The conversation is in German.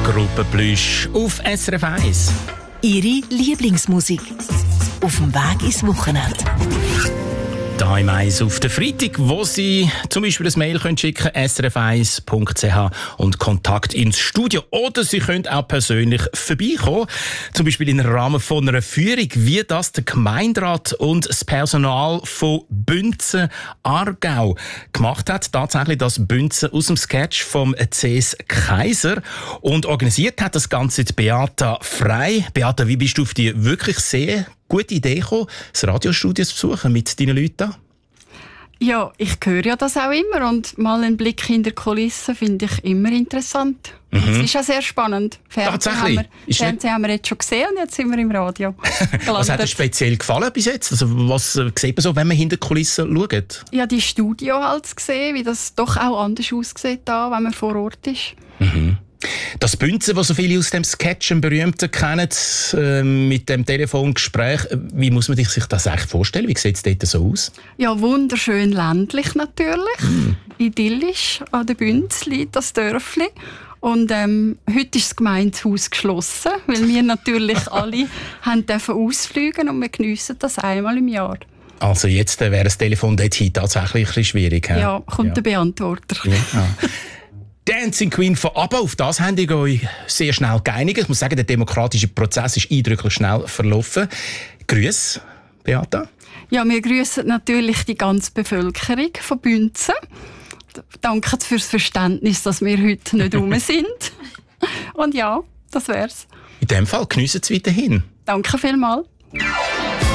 Gruppe Plüsch auf SRF 1. Ihre Lieblingsmusik auf dem Weg ins Wochenende. Da im Eis auf den Freitag, wo Sie zum Beispiel ein Mail schicken können, srf1.ch und Kontakt ins Studio. Oder Sie können auch persönlich vorbeikommen, zum Beispiel im Rahmen von einer Führung, wie das der Gemeinderat und das Personal von Bünzen Aargau gemacht hat. Tatsächlich das Bünzen aus dem Sketch vom C.S. Kaiser. Und organisiert hat das Ganze die Beata Frey. Beata, wie bist du auf die wirklich sehr gute Idee gekommen, das Radiostudio zu besuchen mit deinen Leuten? Ja, ich höre ja das auch immer und mal einen Blick hinter die Kulissen finde ich immer interessant. Es ist auch sehr spannend. Fernsehen haben wir jetzt schon gesehen und jetzt sind wir im Radio gelandet. Was hat dir speziell gefallen bis jetzt? Also, was sieht man so, wenn man hinter die Kulissen schaut? Ja, die Studio halt zu sehen, wie das doch auch anders aussieht, da, wenn man vor Ort ist. Mhm. Das Bünzen, das so viele aus dem Sketch, dem berühmten, kennen, mit dem Telefongespräch, wie muss man sich das eigentlich vorstellen? Wie sieht es dort so aus? Ja, wunderschön ländlich natürlich. Idyllisch an der Bünz liegt das Dörfli. Und heute ist das Gemeindehaus geschlossen, weil wir natürlich alle dürfen ausfliegen und wir geniessen das einmal im Jahr. Also jetzt wäre das Telefon dorthin tatsächlich ein bisschen schwierig. Ja, kommt der Beantworter. Ja. Dancing Queen von ABBA, auf das habt ihr euch sehr schnell geeinigt. Ich muss sagen, der demokratische Prozess ist eindrücklich schnell verlaufen. Grüß, Beata. Ja, wir grüßen natürlich die ganze Bevölkerung von Bünzen. Danke fürs Verständnis, dass wir heute nicht rum sind. Und ja, das wär's. In dem Fall geniessen Sie weiterhin. Danke vielmals.